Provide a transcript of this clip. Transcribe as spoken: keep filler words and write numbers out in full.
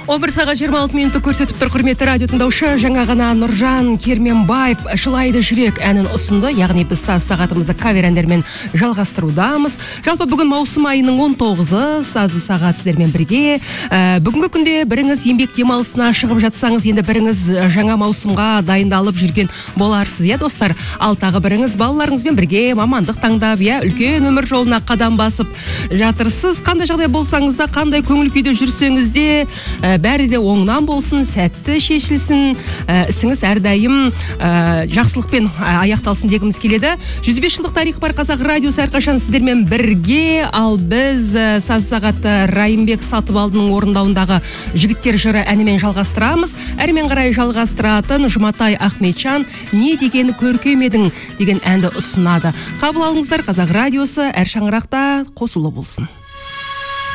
он бір сағат жиырма алты минутты көрсетіп тұр, құрметті радио тыңдаушы. Жаңа ғана Нұржан Керменбаев «Жылайды жүрек» әнін ұсынды. Яғни біз саз сағатымызды кавер әндермен жалғастырудамыз. Жалпы бүгін маусым айының он тоғызы, сазы сағат сіздермен бірге. Ә, бүгінгі күнде біріңіз еңбек демалысына шығып жатсаңыз, енді біріңіз жаңа маусымға дайындалып жүрген боларсыз, иә достар. Ал тағы біріңіз балаларыңызбен бірге мамандық таңдап, иә, үлкен өмір жолына қадам басып жатырсыз. Қандай жағдай болсаңыз да, қандай көңіл күйде жүрсеңіз де, ә, бәрі де оңынан болсын, сәтті шешілсін, ә, ісіңіз әрдайым ә, жақсылықпен аяқталсын дегіміз келеді. жүз бес жылдық тарихы бар қазақ радиосы әрқашан сіздермен бірге. Ал біз ә, саз сағатты Райымбек Сатыбалдының орындауындағы жігіттер жыры әнімен жалғастырамыз. Әрмен қарай жалғастыратын Жұматай Ахметжан «Не деген көркем едің» деген әнді ұсынады. Қабыл алыңыздар, қазақ радиосы әр шаңырақта қосулы болсын.